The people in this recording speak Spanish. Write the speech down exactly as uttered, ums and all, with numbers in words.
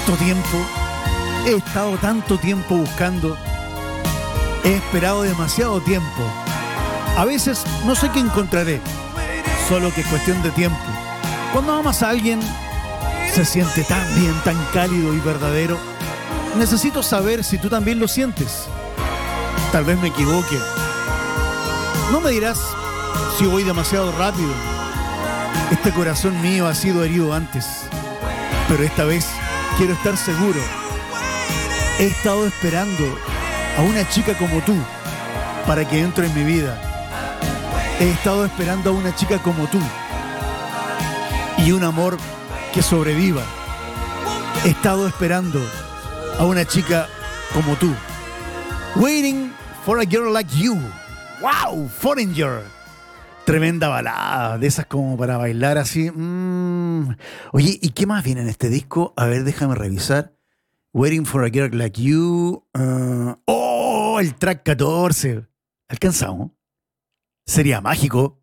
tanto tiempo, he estado tanto tiempo buscando, he esperado demasiado tiempo. A veces no sé qué encontraré, solo que es cuestión de tiempo. Cuando amas a alguien, se siente tan bien, tan cálido y verdadero. Necesito saber si tú también lo sientes. Tal vez me equivoque. No me dirás si voy demasiado rápido. Este corazón mío ha sido herido antes, pero esta vez quiero estar seguro. He estado esperando a una chica como tú para que entre en mi vida. He estado esperando a una chica como tú y un amor que sobreviva. He estado esperando a una chica como tú. Waiting for a girl like you. ¡Wow! Foreigner. Tremenda balada, de esas como para bailar así. Mm. Oye, ¿y qué más viene en este disco? A ver, déjame revisar. Waiting for a girl like you. Uh, ¡Oh! El track catorce. ¿Alcanzamos? Sería mágico.